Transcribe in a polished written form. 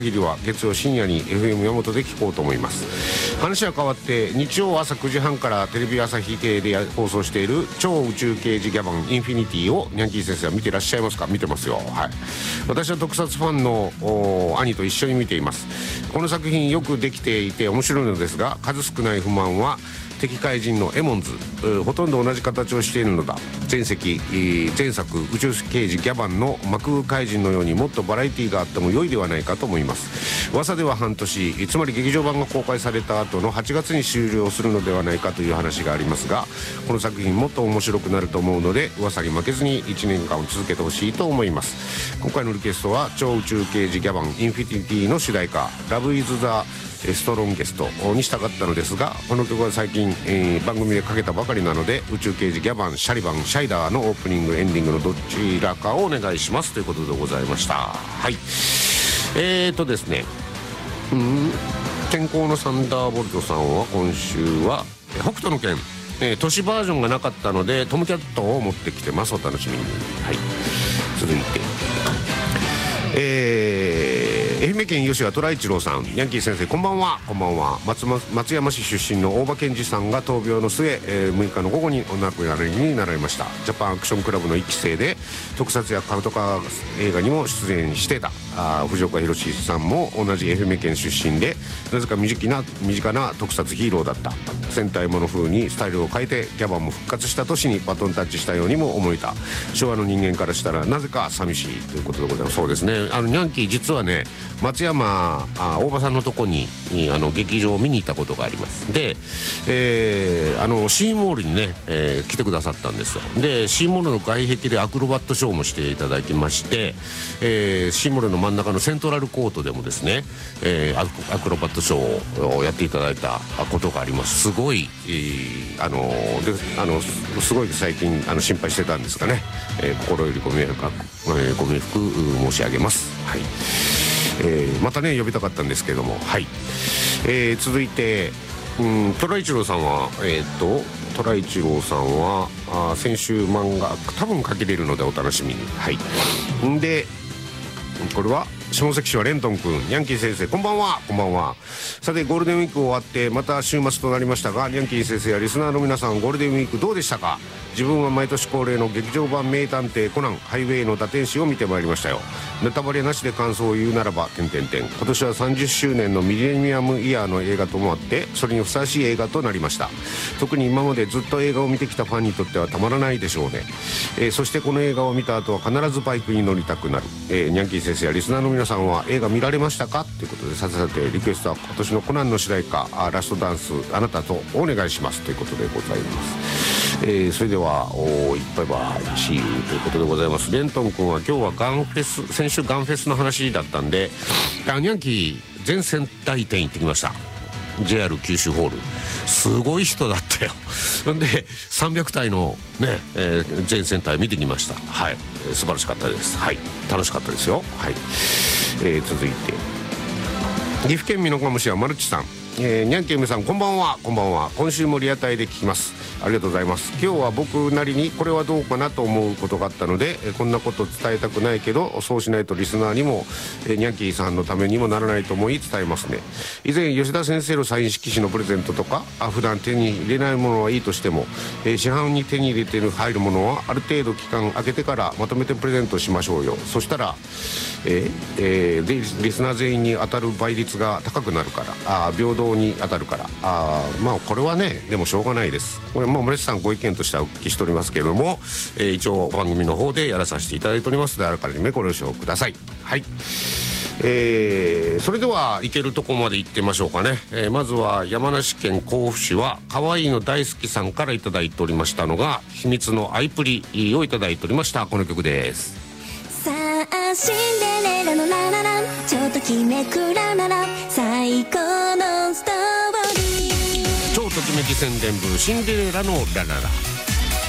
限りは月曜深夜に FM 山本で聞こうと思います。話は変わって日曜朝9時半からテレビ朝日系で放送している超宇宙刑事ギャバンインフィニティをニャンキー先生は見てらっしゃいますか？見てますよ。はい。私は特撮ファンの兄と一緒に見ています。この作品よくできていて面白いのですが、数少ない不満は敵怪人のエモンズ、ほとんど同じ形をしているのだ。前作宇宙刑事ギャバンの魔空怪人のようにもっとバラエティがあっても良いではないかと思います。噂では半年、つまり劇場版が公開された後の8月に終了するのではないかという話がありますが、この作品もっと面白くなると思うので噂に負けずに1年間続けてほしいと思います。今回のリクエストは超宇宙刑事ギャバンインフィニティの主題歌ラブイズザストロンゲストにしたかったのですが、この曲は最近、番組でかけたばかりなので、宇宙刑事ギャバンシャリバンシャイダーのオープニングエンディングのどちらかをお願いしますということでございました。はい。ですね、天候のサンダーボルトさんは今週は北斗の拳、都市バージョンがなかったのでトムキャットを持ってきてます。お楽しみに。はい。続いて愛媛県吉川虎一郎さん、ヤンキー先生こんばんは。こんばんは。松山市出身の大場健二さんが闘病の末、6日の午後にお亡くなりになられました。ジャパンアクションクラブの1期生で特撮や監督映画にも出演してた藤岡弘さんも同じ愛媛県出身で、なぜか身近な特撮ヒーローだった。戦隊もの風にスタイルを変えてギャバンも復活した年にバトンタッチしたようにも思えた。昭和の人間からしたらなぜか寂しいということでございます。そうですね、ニャンキー実はね、松山大場さんのとこに劇場を見に行ったことがあります。で、シーモールにね、来てくださったんですよ。でシーモールの外壁でアクロバットショーもしていただきまして、シーモールの真ん中のセントラルコートでもですね、アクロバットショーをやっていただいたことがあります。すごい、すごい最近心配してたんですがね、心よりご冥福申し上げます。はい。またね呼びたかったんですけども、はい。続いて虎一郎さんは先週漫画多分書けれるのでお楽しみに。はい。んでこれは下関市はレントン君、ヤンキー先生こんばんは。こんばんは。さてゴールデンウィーク終わってまた週末となりましたが、ヤンキー先生やリスナーの皆さんゴールデンウィークどうでしたか？自分は毎年恒例の劇場版名探偵コナンハイウェイの打天使を見てまいりましたよ。ネタバレなしで感想を言うならば今年は30周年のミレニアムイヤーの映画ともあってそれにふさわしい映画となりました。特に今までずっと映画を見てきたファンにとってはたまらないでしょうね。そしてこの映画を見た後は必ずバイクに乗りたくなる。ニャンキー先生やリスナーの皆さんは映画見られましたかということで、さてリクエストは今年のコナンの主題歌ラストダンスあなたとお願いしますということでございます。それではいっぱいバーシーということでございます。レントン君は今日はガンフェス、先週ガンフェスの話だったんでニャンキー全戦隊店行ってきました。 JR 九州ホールすごい人だったよ。なんで300体のね、全戦隊見てきました。はい、素晴らしかったです。はい、楽しかったですよ。はい。続いて岐阜県美濃加茂市はマルチさん、ニャンキームさんこんばんは。こんばんは。今週もリアタイで聞きます。ありがとうございます。今日は僕なりにこれはどうかなと思うことがあったので、こんなこと伝えたくないけどそうしないとリスナーにもニャンキーさんのためにもならないと思い伝えますね。以前吉田先生のサイン色紙のプレゼントとか普段手に入れないものはいいとしても、市販に手に入れて入るものはある程度期間空けてからまとめてプレゼントしましょうよ。そしたらリスナー全員に当たる倍率が高くなるから平等に当たるからまあこれはねでもしょうがないです。これもう森さんご意見としてはお聞きしておりますけれども、一応番組の方でやらさせていただいておりますのであらかじめご了承ください。はい。それでは行けるとこまで行ってみましょうかね。まずは山梨県甲府市は可愛いの大好きさんからいただいておりましたのが秘密のアイプリをいただいておりました。この曲です。 さあシンデレラのラララちょっときめくラララ最高のストーリー、 超ときめき宣伝部シンデレラのラララ。